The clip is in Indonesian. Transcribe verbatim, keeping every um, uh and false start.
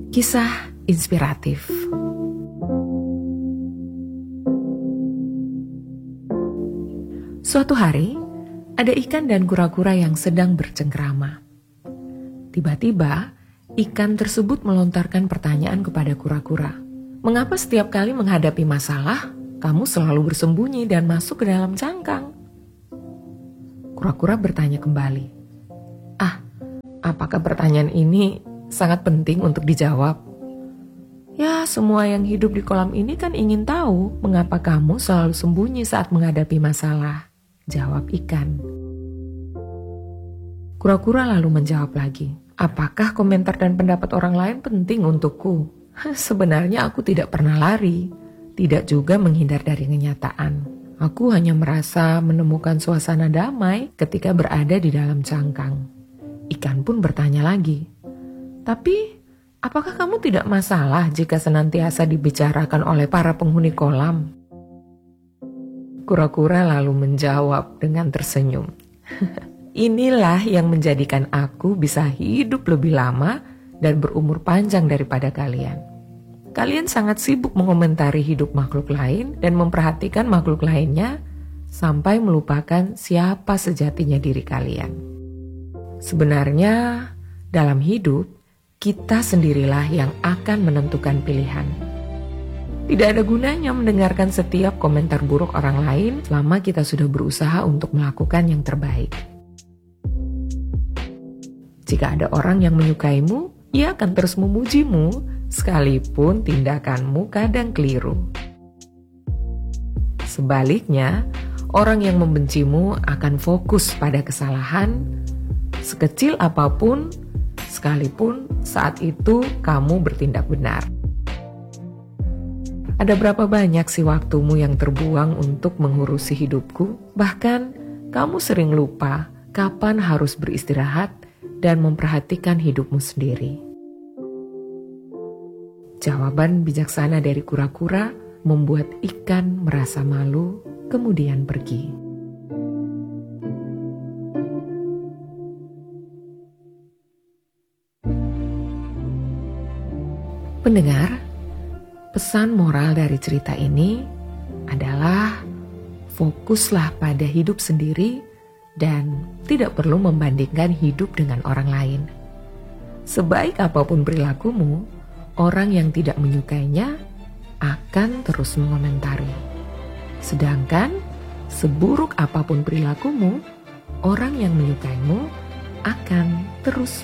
Kisah inspiratif. Suatu hari, ada ikan dan kura-kura yang sedang bercengkrama. Tiba-tiba, ikan tersebut melontarkan pertanyaan kepada kura-kura. Mengapa setiap kali menghadapi masalah, kamu selalu bersembunyi dan masuk ke dalam cangkang? Kura-kura bertanya kembali. Ah, apakah pertanyaan ini sangat penting untuk dijawab? Ya, semua yang hidup di kolam ini kan ingin tahu mengapa kamu selalu sembunyi saat menghadapi masalah, jawab ikan. Kura-kura lalu menjawab lagi, apakah komentar dan pendapat orang lain penting untukku? Sebenarnya aku tidak pernah lari, tidak juga menghindar dari kenyataan. Aku hanya merasa menemukan suasana damai ketika berada di dalam cangkang. Ikan pun bertanya lagi, tapi apakah kamu tidak masalah jika senantiasa dibicarakan oleh para penghuni kolam? Kura-kura lalu menjawab dengan tersenyum. Inilah yang menjadikan aku bisa hidup lebih lama dan berumur panjang daripada kalian. Kalian sangat sibuk mengomentari hidup makhluk lain dan memperhatikan makhluk lainnya sampai melupakan siapa sejatinya diri kalian. Sebenarnya, dalam hidup, kita sendirilah yang akan menentukan pilihan. Tidak ada gunanya mendengarkan setiap komentar buruk orang lain selama kita sudah berusaha untuk melakukan yang terbaik. Jika ada orang yang menyukaimu, ia akan terus memujimu, sekalipun tindakanmu kadang keliru. Sebaliknya, orang yang membencimu akan fokus pada kesalahan, sekecil apapun, sekalipun saat itu kamu bertindak benar. Ada berapa banyak sih waktumu yang terbuang untuk mengurusi hidupku? Bahkan kamu sering lupa kapan harus beristirahat dan memperhatikan hidupmu sendiri. Jawaban bijaksana dari kura-kura membuat ikan merasa malu, kemudian pergi. Pendengar, pesan moral dari cerita ini adalah fokuslah pada hidup sendiri dan tidak perlu membandingkan hidup dengan orang lain. Sebaik apapun perilakumu, orang yang tidak menyukainya akan terus mengomentari. Sedangkan seburuk apapun perilakumu, orang yang menyukaimu akan terus